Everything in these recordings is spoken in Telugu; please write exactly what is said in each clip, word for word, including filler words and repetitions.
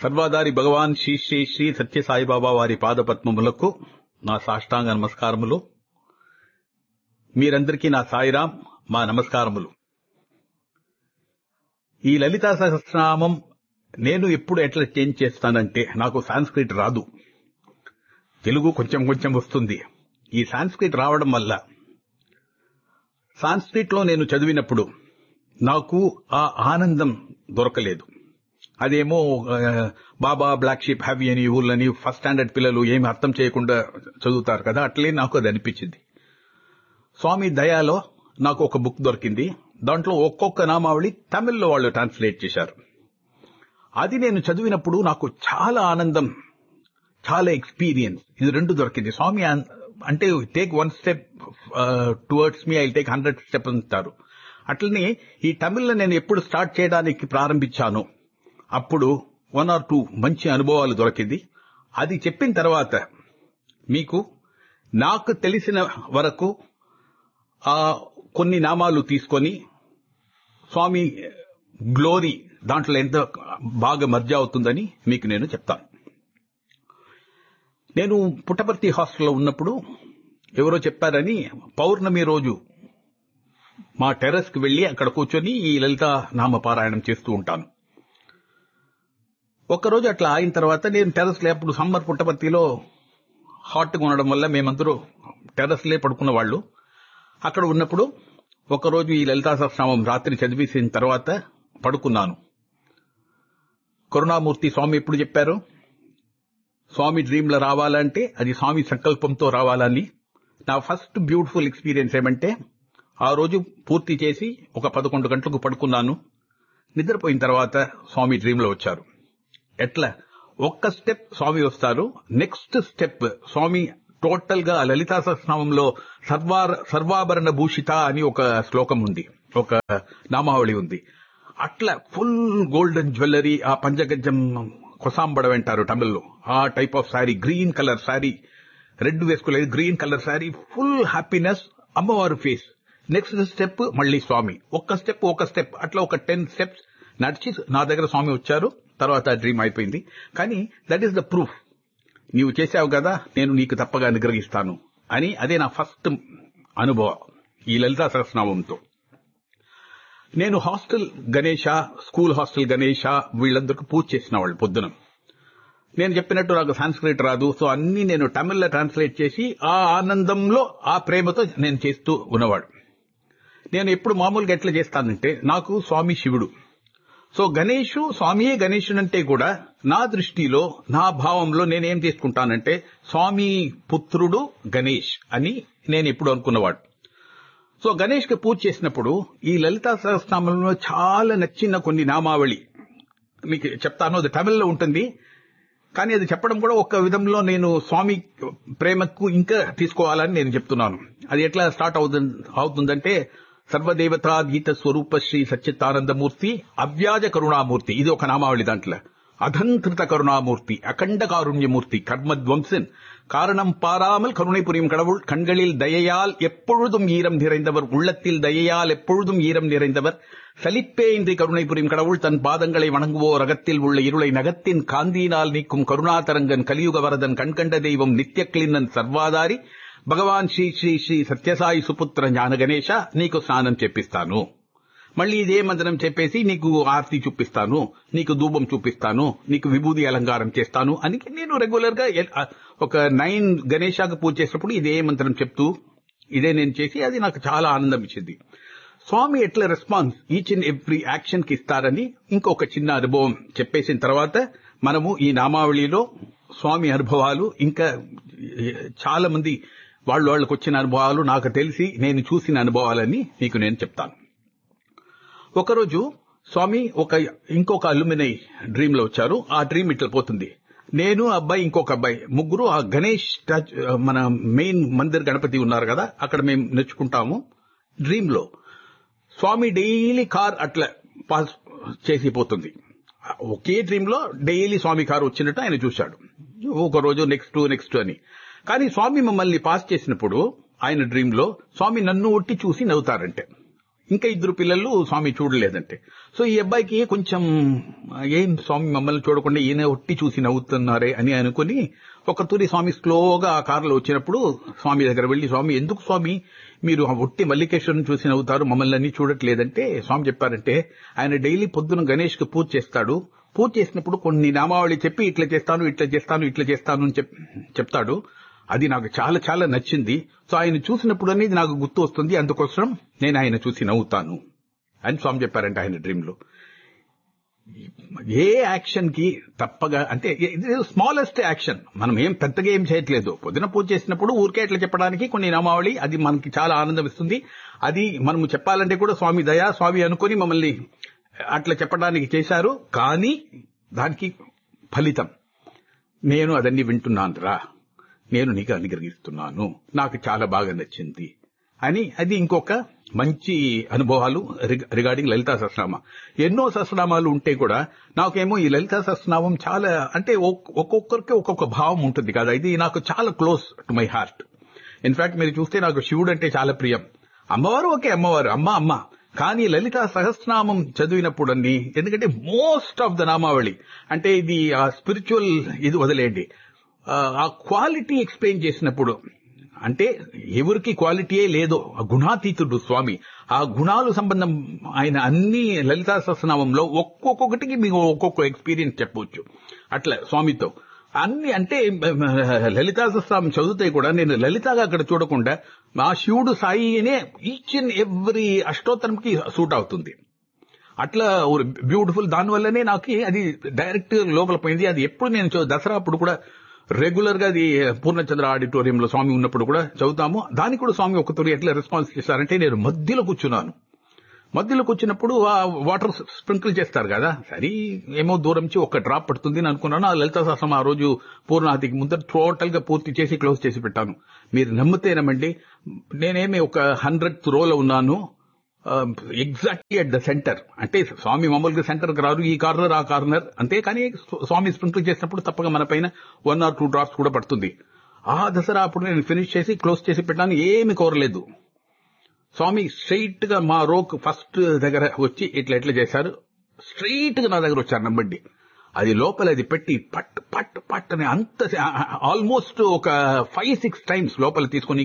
సర్వాధారి భగవాన్ శ్రీ శ్రీ శ్రీ సత్యసాయిబాబా వారి పాదపద్మములకు నా సాష్టాంగ నమస్కారములు. మీరందరికీ నా సాయిరాం, మా నమస్కారములు. ఈ లలితా సహస్రనామం నేను ఎప్పుడు ఎట్లా చేంజ్ చేస్తానంటే, నాకు సాంస్క్రిట్ రాదు, తెలుగు కొంచెం కొంచెం వస్తుంది. ఈ సాంస్క్రిట్ రావడం వల్ల సాంస్క్రిట్ లో నేను చదివినప్పుడు నాకు ఆ ఆనందం దొరకలేదు. అదేమో బాబా బ్లాక్ షీప్ హ్యావీ అని ఊళ్ళని ఫస్ట్ స్టాండర్డ్ పిల్లలు ఏమి అర్థం చేయకుండా చదువుతారు కదా, అట్లే నాకు అది అనిపించింది. స్వామి దయాలో నాకు ఒక బుక్ దొరికింది. దాంట్లో ఒక్కొక్క నామావళి తమిళ్లో వాళ్ళు ట్రాన్స్లేట్ చేశారు. అది నేను చదివినప్పుడు నాకు చాలా ఆనందం, చాలా ఎక్స్పీరియన్స్, ఇది రెండు దొరికింది. స్వామి అంటే take one step towards me, I take hundred step అంటారు. అట్లనే ఈ తమిళ్లో నేను ఎప్పుడు స్టార్ట్ చేయడానికి ప్రారంభించాను, అప్పుడు వన్ ఆర్ టూ మంచి అనుభవాలు దొరికింది. అది చెప్పిన తర్వాత మీకు నాకు తెలిసిన వరకు ఆ కొన్ని నామాలు తీసుకొని స్వామి గ్లోరీ దాంట్లో ఎంత బాగా మర్జ అవుతుందని మీకు నేను చెప్తాను. నేను పుట్టపర్తి హాస్టల్లో ఉన్నప్పుడు ఎవరో చెప్పారని పౌర్ణమి రోజు మా టెర్రస్ కి వెళ్లి అక్కడ కూర్చొని ఈ లలితా నామ పారాయణం చేస్తూ ఉంటాను. ఒక్కరోజు అట్లా అయిన తర్వాత నేను టెర్రస్ లేప్పుడు సమ్మర్ పుట్టపర్తిలో హాట్గా ఉండడం వల్ల మేమందరూ టెర్రస్ లే పడుకున్న వాళ్ళు. అక్కడ ఉన్నప్పుడు ఒకరోజు ఈ లలితా సహస్రనామం రాత్రి చదివేసిన తర్వాత పడుకున్నాను. కరుణామూర్తి స్వామి ఎప్పుడు చెప్పారు, స్వామి డ్రీమ్ లో రావాలంటే అది స్వామి సంకల్పంతో రావాలని. నా ఫస్ట్ బ్యూటిఫుల్ ఎక్స్పీరియన్స్ ఏమంటే, ఆ రోజు పూర్తి చేసి ఒక పదకొండు గంటలకు పడుకున్నాను. నిద్రపోయిన తర్వాత స్వామి డ్రీమ్ లో వచ్చారు. ఎట్లా ఒక్క స్టెప్ స్వామి వస్తారు, నెక్స్ట్ స్టెప్ స్వామి టోటల్ గా లలితా సహస్రనామంలో సర్వార సర్వాభరణ భూషిత అని ఒక శ్లోకం ఉంది, ఒక నామావళి ఉంది. అట్లా ఫుల్ గోల్డెన్ జ్యువెలరీ, ఆ పంచగజ్జం కొసాంబడం అంటారు తమిళ్లో, ఆ type of sari, green colour sari, red వేసుకోలేదు, green colour sari, full happiness, అమ్మవారు ఫేస్. నెక్స్ట్ స్టెప్ మళ్లీ స్వామి, ఒక్క స్టెప్ ఒక స్టెప్ అట్లా ఒక టెన్ స్టెప్స్ నడిచి నా దగ్గర స్వామి వచ్చారు. తర్వాత డ్రీమ్ అయిపోయింది. కానీ దట్ ఈస్ ద ప్రూఫ్, నీవు చేశావు కదా, నేను నీకు తప్పగా అనుగ్రహిస్తాను అని. అదే నా ఫస్ట్ అనుభవం ఈ లలితా సహస్రనామంతో. నేను hostel Ganesha, school hostel Ganesha వీళ్ళందరికీ పూజ చేసిన వాళ్ళు. పొద్దున నేను చెప్పినట్టు నాకు సాంస్క్రిట్ రాదు, సో అన్ని నేను తమిళ్లో ట్రాన్స్లేట్ చేసి ఆ ఆనందంలో ఆ ప్రేమతో నేను చేస్తూ ఉన్నవాడు. నేను ఎప్పుడు మామూలుగా ఎట్లా చేస్తానంటే, నాకు స్వామి శివుడు, సో గణేషు స్వామియే గణేశునంటే కూడా నా దృష్టిలో, నా భావంలో నేనేం తీసుకుంటానంటే స్వామి పుత్రుడు గణేష్ అని నేను ఎప్పుడు అనుకున్నవాడు. సో గణేష్ కి పూజ చేసినప్పుడు ఈ లలితా సహస్రనామంలో చాలా నచ్చిన కొన్ని నామావళి మీకు చెప్తాను. అది తమిళ్లో ఉంటుంది, కానీ అది చెప్పడం కూడా ఒక విధంలో నేను స్వామి ప్రేమకు ఇంకా తీసుకోవాలని నేను చెప్తున్నాను. అది ఎట్లా స్టార్ట్ అవుతుందంటే, సర్వదేవతా గీత స్వరూప శ్రీ సచ్చిదానందమూర్తి అవ్యాజ కరుణామూర్తి, ఇది ఒక నామావళి. దాంట్లో అధంకృత కరుణామూర్తి, అఖండ కారుణ్యమూర్తి, కర్మధ్వంసన్, காரணம் பாராமல் கருணை புரியும் கடவுள், கண்களில் தயையால் எப்பொழுதும் ஈரம் நிறைந்தவர், உள்ளத்தில் தயையால் எப்பொழுதும் ஈரம் நிறைந்தவர், சலிப்பே இன்றி கருணை புரியும் கடவுள், தன் பாதங்களை வணங்குவோர் அகத்தில் உள்ள இருளை நகத்தின் காந்தியினால் நீக்கும் கருணாதரங்கன், கலியுக வரதன், கண்கண்ட தெய்வம், நித்ய கிளின்னன், సర్వాధారి భగవాన్ శ్రీ శ్రీ శ్రీ సత్యసాయి సుపుత్ర జ్ఞాన గణేశ, నీకు స్నానం చెప్పిస్తాను, మళ్లీ ఇదే మంత్రం చెప్పేసి నీకు ఆర్తి చూపిస్తాను, నీకు ధూపం చూపిస్తాను, నీకు విభూది అలంకారం చేస్తాను అని నేను రెగ్యులర్ గా ఒక నైన్ గణేశాకు పూజ చేసినప్పుడు ఇదే మంత్రం చెప్తూ ఇదే నేను చేసి, అది నాకు చాలా ఆనందం ఇచ్చింది. స్వామి ఎట్లా response each and every action కి ఇస్తారని ఇంకొక చిన్న అనుభవం చెప్పేసిన తర్వాత మనము ఈ నామావళిలో స్వామి అనుభవాలు, ఇంకా చాలా మంది వాళ్ళు వాళ్ళకు వచ్చిన అనుభవాలు, నాకు తెలిసి నేను చూసిన అనుభవాలని మీకు నేను చెప్తాను. ఒకరోజు స్వామి ఒక ఇంకొక అల్యూమినై డ్రీమ్ లో వచ్చారు. ఆ డ్రీమ్ ఇట్లా పోతుంది, నేను అబ్బాయి ఇంకొక అబ్బాయి ముగ్గురు ఆ గణేష్ మన మెయిన్ మందిర్ గణపతి ఉన్నారు కదా, అక్కడ మేము నేర్చుకుంటాము. డ్రీమ్ లో స్వామి డైలీ కార్ అట్లా పాస్ చేసిపోతుంది. ఒకే డ్రీమ్ లో డైలీ స్వామి కారు వచ్చినట్టు ఆయన చూశాడు. ఒక రోజు నెక్స్ట్ నెక్స్ట్ అని. కానీ స్వామి మమ్మల్ని పాస్ చేసినప్పుడు ఆయన డ్రీమ్ లో స్వామి నన్ను ఒట్టి చూసి నవ్వుతారంటే, ఇంకా ఇద్దరు పిల్లలు స్వామి చూడలేదంటే. సో ఈ అబ్బాయికి కొంచెం ఏం స్వామి మమ్మల్ని చూడకుండా ఈయన ఒట్టి చూసి నవ్వుతున్నారే అని అనుకుని ఒక తూరి స్వామి స్లోగా ఆ కారులో వచ్చినప్పుడు స్వామి దగ్గర వెళ్లి, స్వామి ఎందుకు స్వామి మీరు ఒట్టి మల్లికేశ్వరం చూసి నవ్వుతారు, మమ్మల్ని అన్ని చూడట్లేదంటే స్వామి చెప్పారంటే, ఆయన డైలీ పొద్దున గణేష్ కి పూజ చేస్తాడు. పూజ చేసినప్పుడు కొన్ని నామావళి చెప్పి ఇట్లా చేస్తాను ఇట్లా చేస్తాను ఇట్లా చేస్తాను అని చెప్తాడు. అది నాకు చాలా చాలా నచ్చింది. సో ఆయన చూసినప్పుడు అనేది నాకు గుర్తు వస్తుంది, అందుకోసం నేను ఆయన చూసి నవ్వుతాను అని స్వామి చెప్పారంటే ఆయన డ్రీమ్ లో. ఏ యాక్షన్ కి తప్పగా అంటే స్మాలెస్ట్ యాక్షన్, మనం ఏం పెద్దగా ఏం చేయట్లేదు. పొద్దున పూజ చేసినప్పుడు ఊరికే ఇట్లా చెప్పడానికి కొన్ని నామావళి, అది మనకి చాలా ఆనందం ఇస్తుంది. అది మనము చెప్పాలంటే కూడా స్వామి దయా స్వామి అనుకుని మమ్మల్ని అట్లా చెప్పడానికి చేశారు. కానీ దానికి ఫలితం నేను అదన్నీ వింటున్నాను రా, నేను నీకు అనుగ్రహిస్తున్నాను, నాకు చాలా బాగా నచ్చింది అని. అది ఇంకొక మంచి అనుభవాలు రిగార్డింగ్ లలితా సహస్రనామ. ఎన్నో సహస్రనామాలు ఉంటే కూడా నాకేమో ఈ లలితా సహస్రనామం చాలా అంటే ఒక్కొక్కరికి ఒక్కొక్క భావం ఉంటుంది కదా, ఇది నాకు చాలా close to my heart. In fact మీరు చూస్తే నాకు శివుడు అంటే చాలా ప్రియం. అమ్మవారు ఓకే, అమ్మవారు అమ్మ అమ్మ, కానీ లలితా సహస్రనామం చదివినప్పుడు అన్ని, ఎందుకంటే మోస్ట్ ఆఫ్ ద నామావళి అంటే ఇది ఆ స్పిరిచువల్ ఇది వదిలేండి, ఆ క్వాలిటీ ఎక్స్ప్లెయిన్ చేసినప్పుడు, అంటే ఎవరికి క్వాలిటీయే లేదో గుణాతీతుడు స్వామి, ఆ గుణాలు సంబంధం ఆయన అన్ని లలితా సహస్రనామంలో ఒక్కొక్కటికి మీకు ఒక్కొక్క ఎక్స్పీరియన్స్ చెప్పవచ్చు. అట్లా స్వామితో అన్ని అంటే లలితా సహస్రనామం చదివితే కూడా నేను లలితగా అక్కడ చూడకుండా ఆ శివుడు సాయినే ఈచ్ అండ్ ఎవ్రీ అష్టోత్తరంకి సూట్ అవుతుంది. అట్లా బ్యూటిఫుల్, దానివల్లనే నాకు అది డైరెక్ట్ లోపల పోయింది. అది ఎప్పుడు నేను దసరా అప్పుడు కూడా రెగ్యులర్ గా అది పూర్ణచంద్ర ఆడిటోరియంలో స్వామి ఉన్నప్పుడు కూడా చదువుతాము. దానికి కూడా స్వామి ఒకతోరి ఎట్లా రెస్పాన్స్ చేశారంటే, నేను మధ్యలో కూర్చున్నాను, మధ్యలో కూర్చున్నప్పుడు ఆ వాటర్ స్ప్రింకిల్ చేస్తారు కదా, సరే ఏమో దూరం నుంచి ఒక డ్రాప్ పడుతుంది అని అనుకున్నాను. ఆ లలితా సహస్రం ఆ రోజు పూర్ణాహతికి ముందర టోటల్ గా పూర్తి చేసి క్లోజ్ చేసి పెట్టాను. మీరు నమ్మితేనమండి, నేనేమి ఒక హండ్రెడ్ రోలో ఉన్నాను, ఎగ్జాక్ట్లీ అట్ ద సెంటర్. అంటే స్వామి మామూలుగా సెంటర్ కి రారు, ఈ కార్నర్ ఆ కార్నర్ అంతే, కానీ స్వామి స్ప్రింకిల్ చేసినప్పుడు తప్పగా మన పైన వన్ ఆర్ టూ డ్రాప్స్ కూడా పడుతుంది. ఆ దసరా అప్పుడు నేను ఫినిష్ చేసి క్లోజ్ చేసి పెట్టాను, ఏమి కోరలేదు. స్వామి స్ట్రైట్ గా మా రోక్ ఫస్ట్ దగ్గర వచ్చి ఇట్లా ఎట్లా చేశారు, స్ట్రైట్ గా నా దగ్గర వచ్చారు నమ్మండి. అది లోపల అది పెట్టి పట్ పట్ పట్ అని అంత ఆల్మోస్ట్ ఒక ఫైవ్ సిక్స్ టైమ్స్ లోపల తీసుకుని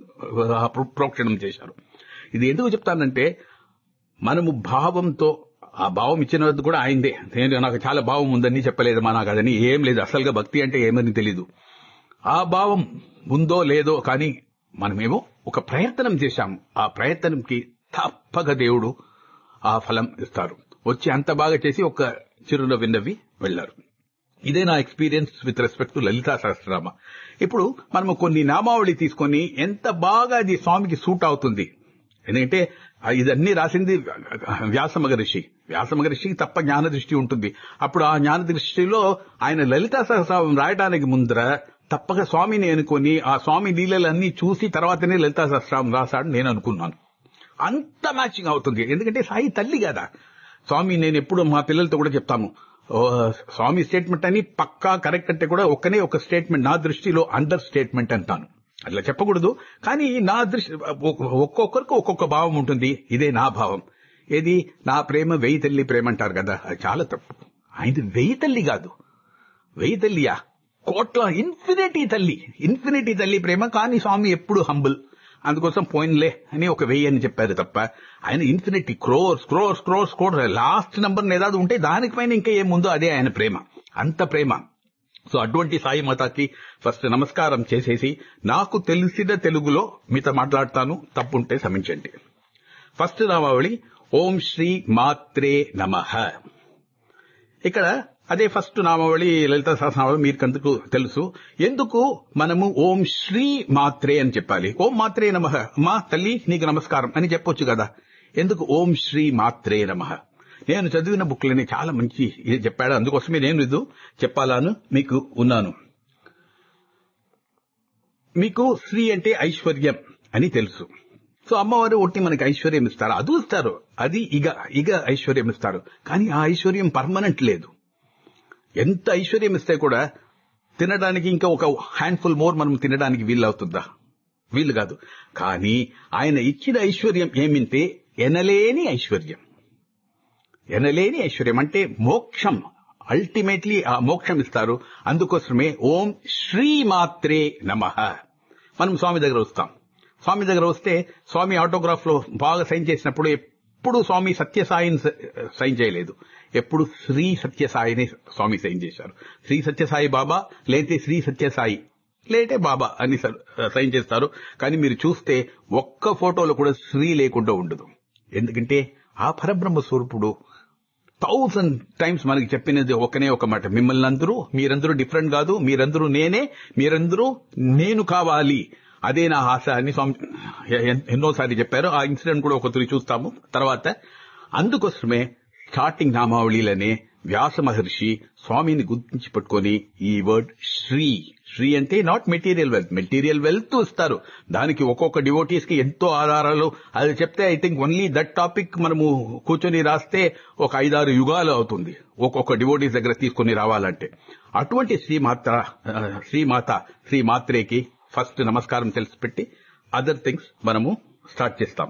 ప్రోక్షణం చేశారు. ఇది ఎందుకు చెప్తానంటే, మనము భావంతో, ఆ భావం ఇచ్చినది కూడా ఆయనదే. నేను నాకు చాలా భావం ఉందని చెప్పలేదమ్మా, నాకు అదని ఏం లేదు. అసలుగా భక్తి అంటే ఏమని తెలీదు. ఆ భావం ఉందో లేదో కానీ మనమేమో ఒక ప్రయత్నం చేశాము, ఆ ప్రయత్నంకి తప్పక దేవుడు ఆ ఫలం ఇస్తారు. వచ్చి అంత బాగా చేసి ఒక చిరునవ్వు విన్నవి వెళ్లారు. ఇదే నా experience with respect to Lalitha Sahasranama. ఇప్పుడు మనము కొన్ని నామావళి తీసుకొని ఎంత బాగా అది స్వామికి సూట్ అవుతుంది. ఎందుకంటే ఇదన్నీ రాసింది వ్యాస మహర్షి. వ్యాస మహర్షికి తప్ప జ్ఞాన దృష్టి ఉంటుంది. అప్పుడు ఆ జ్ఞాన దృష్టిలో ఆయన లలితా సహస్రనామం రాయడానికి ముందర తప్పక స్వామిని అనుకుని ఆ స్వామి లీలలన్నీ చూసి తర్వాతనే లలితా సహస్రనామం రాశాడు నేను అనుకున్నాను. అంత మ్యాచింగ్ అవుతుంది. ఎందుకంటే సాయి తల్లి కదా స్వామి. నేను ఎప్పుడు మా పిల్లలతో కూడా చెప్తాను, స్వామి స్టేట్మెంట్ అని పక్కా కరెక్ట్ అంటే కూడా ఒక్కనే ఒక స్టేట్మెంట్, నా దృష్టిలో అండర్ స్టేట్మెంట్ అంటాను. అట్లా చెప్పకూడదు, కానీ నా దృష్టి ఒక్కొక్కరికి ఒక్కొక్క భావం ఉంటుంది. ఇదే నా భావం. ఏది నా ప్రేమ వెయ్యి తల్లి ప్రేమ అంటారు కదా, అది చాలా తప్పు. ఆయన వెయ్యి తల్లి కాదు, వెయ్యి తల్లియా కోట్ల ఇన్ఫినిటీ తల్లి, ఇన్ఫినిటీ తల్లి ప్రేమ. కానీ స్వామి ఎప్పుడు హంబుల్, అందుకోసం పోయిన్లే అని ఒక వెయ్యి అని చెప్పారు తప్ప ఆయన infinity crores crores crores crore last number ఏదాది ఉంటే దానిపైన ఇంకా ఏముందో అదే ఆయన ప్రేమ, అంత ప్రేమ. సో అటువంటి సాయి మాతాకి ఫస్ట్ నమస్కారం చేసేసి నాకు తెలిసిన తెలుగులో మీతో మాట్లాడతాను, తప్పుంటే క్షమించండి. ఫస్ట్ నామావళి ఓం శ్రీ మాత్రే నమః. ఇక్కడ అదే ఫస్ట్ నామావళి లలితా సహస్రనామావళి మీకందుకు తెలుసు. ఎందుకు మనము ఓం శ్రీ మాత్రే అని చెప్పాలి? ఓం మాత్రే నమః, మా తల్లి నీకు నమస్కారం అని చెప్పొచ్చు కదా, ఎందుకు ఓం శ్రీ మాత్రే నమః? నేను చదివిన బుక్లని చాలా మంచి ఇది చెప్పాడు, అందుకోసమే నేను ఇది చెప్పాలను మీకు ఉన్నాను. మీకు శ్రీ అంటే ఐశ్వర్యం అని తెలుసు. సో అమ్మవారు ఒట్టి మనకి ఐశ్వర్యం ఇస్తారు, అది ఇస్తారు, అది ఇగ ఇగ ఐశ్వర్యం ఇస్తారు. కానీ ఆ ఐశ్వర్యం పర్మనెంట్ లేదు. ఎంత ఐశ్వర్యం ఇస్తే కూడా తినడానికి ఇంకా ఒక హ్యాండ్ఫుల్ మోర్ మనం తినడానికి వీలు అవుతుందా? వీలు కాదు. కానీ ఆయన ఇచ్చిన ఐశ్వర్యం ఏమింటే ఎనలేని ఐశ్వర్యం. ఎనలేని ఐశ్వర్యం అంటే మోక్షం, అల్టిమేట్లీ ఆ మోక్షం ఇస్తారు. అందుకోసమే ఓం శ్రీమాత్రే నమః. మనం స్వామి దగ్గర వస్తాం. స్వామి దగ్గర వస్తే స్వామి ఆటోగ్రాఫ్ లో బాగా సైన్ చేసినప్పుడు ఎప్పుడు స్వామి సత్యసాయిని సైన్ చేయలేదు, ఎప్పుడు శ్రీ సత్యసాయిని స్వామి సైన్ చేశారు. శ్రీ సత్యసాయి బాబా లేతే శ్రీ సత్యసాయి లేటే బాబా అని సైన్ చేస్తారు. కానీ మీరు చూస్తే ఒక్క ఫోటోలో కూడా శ్రీ లేకుండా ఉండదు. ఎందుకంటే ఆ పరబ్రహ్మ స్వరూపుడు థౌసండ్ టైమ్స్ మనకి చెప్పినది ఒకనే ఒక మాట, మిమ్మల్ని అందరూ, మీరందరూ డిఫరెంట్ కాదు, మీరందరూ నేనే, మీరందరూ నేను కావాలి, అదే నా ఆశ అని స్వామి ఎన్నోసారి చెప్పారు. ఆ ఇన్సిడెంట్ కూడా ఒకసారి చూస్తాము తర్వాత. అందుకోసమే స్టార్టింగ్ నామావళిలోనే వ్యాస మహర్షి స్వామిని గుర్తించి పట్టుకొని ఈ వర్డ్ శ్రీ, శ్రీ అంటే not material wealth, material wealth ఇస్తారు, దానికి ఒక్కొక్క డివోటీస్ కి ఎంతో ఆధారాలు. అది చెప్తే I think only that topic మనము కూర్చొని రాస్తే ఒక ఐదారు యుగాలు అవుతుంది ఒక్కొక్క డివోటీస్ దగ్గర తీసుకుని రావాలంటే. అటువంటి శ్రీమాత శ్రీమాత శ్రీమాత్రేకి ఫస్ట్ నమస్కారం తెలిసిపెట్టి అదర్ థింగ్స్ మనము స్టార్ట్ చేస్తాం.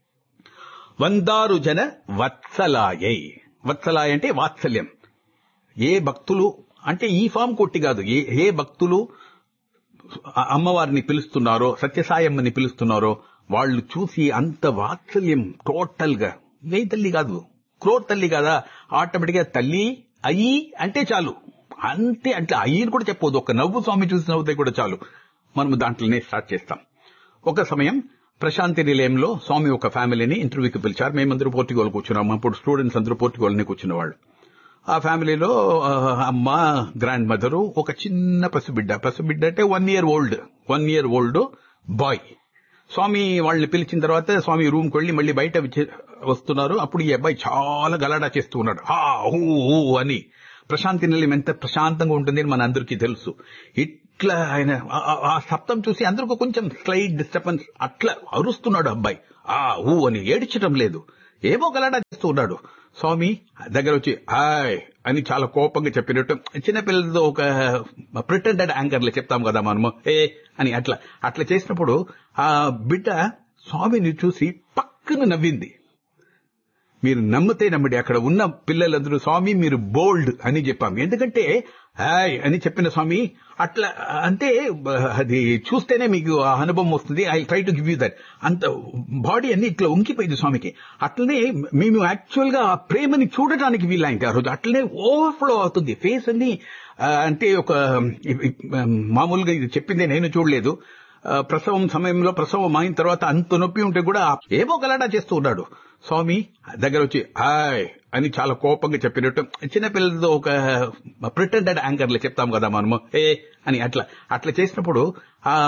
వందారు జన వత్సలాయై. వత్సలాయ అంటే వాత్సల్యం. ఏ భక్తులు అంటే ఈ ఫామ్ కొట్టి కాదు, ఏ ఏ భక్తులు అమ్మవారిని పిలుస్తున్నారో, సత్యసాయమ్మని పిలుస్తున్నారో వాళ్ళు చూసి అంత వాత్సల్యం టోటల్ గా, వేయి తల్లి కాదు క్రోర్ తల్లి కదా, ఆటోమేటిక్ గా తల్లి అయ్యి అంటే చాలు, అంతే. అంటే అయ్యిని కూడా చెప్పవద్దు, ఒక నవ్వు స్వామి చూసి నవ్వుతే కూడా చాలు. మనము దాంట్లోనే స్టార్ట్ చేస్తాం. ఒక సమయం ప్రశాంతి నిలయంలో స్వామి ఒక ఫ్యామిలీని ఇంటర్వ్యూకి పిలిచారు. మేమందరూ పోర్టుగల్ కూర్చున్నాము. అప్పుడు స్టూడెంట్స్ అందరూ పోర్టుగల్ని కూర్చున్నవాళ్ళు. ఆ ఫ్యామిలీలో అమ్మ, గ్రాండ్ మదరు, ఒక చిన్న పసిబిడ్డ. పసిబిడ్డ అంటే one year old one year old bye. స్వామి వాళ్ళని పిలిచిన తర్వాత స్వామి రూమ్కి వెళ్లి మళ్ళీ బయట వస్తున్నారు. అప్పుడు ఈ అబ్బాయి చాలా గలాడా చేస్తూ ఉన్నాడు, హా హూ హూ అని. ప్రశాంతి నిలయం ఎంత ప్రశాంతంగా ఉంటుంది అని మన అందరికీ తెలుసు. ఇట్లా ఆయన ఆ శబ్దం చూసి అందరికీ కొంచెం స్లైట్ డిస్టర్బెన్స్, అట్లా అరుస్తున్నాడు అబ్బాయి, ఆ ఊ అని. ఏడ్చడం లేదు, ఏమో గలాడా చేస్తూ ఉన్నాడు. స్వామి దగ్గర వచ్చి హాయ్ అని చాలా కోపంగా చెప్పినట్టు, చిన్నపిల్లలతో ఒక ప్రిటెండెడ్ యాంకర్లు చెప్తాం కదా మనము, ఏ అని అట్లా అట్లా చేసినప్పుడు ఆ బిడ్డ స్వామిని చూసి పక్కన నవ్వింది. మీరు నమ్మితే నమ్మిడి, అక్కడ ఉన్న పిల్లలందరూ స్వామి మీరు బోల్డ్ అని చెప్పాము. ఎందుకంటే హాయ్ అని చెప్పిన స్వామి అట్లా అంటే అది చూస్తేనే మీకు ఆ అనుభవం వస్తుంది. I try to give you that. అంత బాడీ అన్ని ఇట్లా ఉంకిపోయింది స్వామికి. అట్లనే మేము యాక్చువల్ గా ఆ ప్రేమని చూడటానికి వీలైంది ఆ రోజు. అట్లనే ఓవర్ఫ్లో అవుతుంది ఫేస్ అన్ని. అంటే ఒక మామూలుగా ఇది చెప్పిందే నేను చూడలేదు. ప్రసవం సమయంలో ప్రసవం అయిన తర్వాత అంత నొప్పి ఉంటే కూడా ఏమో గలాడా చేస్తూ ఉన్నాడు. స్వామి దగ్గర వచ్చి హాయ్ అని చాలా కోపంగా చెప్పినట్టు, చిన్నపిల్లలతో ఒక ప్రిటెండెడ్ యాంకర్లు చెప్తాం కదా మనము, ఏ అని అట్లా అట్లా చేసినప్పుడు ఆ